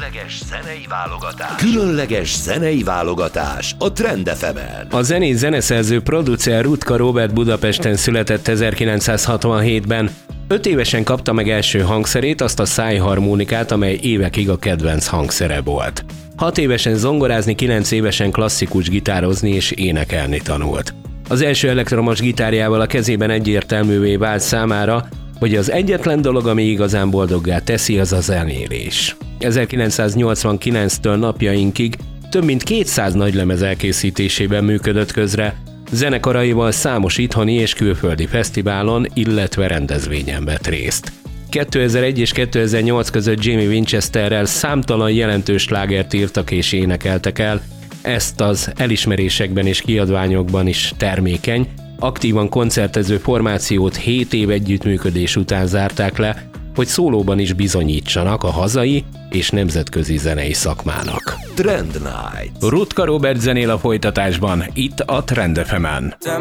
Különleges zenei válogatás a Trend FM-en. A zenét zeneszerző producer Rutka Róbert Budapesten született 1967-ben. 5 évesen kapta meg első hangszerét, azt a szájharmonikát, amely évekig a kedvenc hangszere volt. 6 évesen zongorázni, 9 évesen klasszikus gitározni és énekelni tanult. Az első elektromos gitárjával a kezében egyértelművé vált számára, hogy az egyetlen dolog, ami igazán boldoggá teszi, az a zenélés. 1989-től napjainkig több mint 200 nagylemez elkészítésében működött közre, zenekaraival számos itthoni és külföldi fesztiválon, illetve rendezvényen vett részt. 2001 és 2008 között Jamie Winchesterrel számtalan jelentős slágert írtak és énekeltek el, ezt az elismerésekben és kiadványokban is termékeny, aktívan koncertező formációt 7 év együttműködés után zárták le, hogy szólóban is bizonyítsanak a hazai és nemzetközi zenei szakmának. Trend Night. Rutka Róbert zenél a folytatásban, itt a Trend FM-en.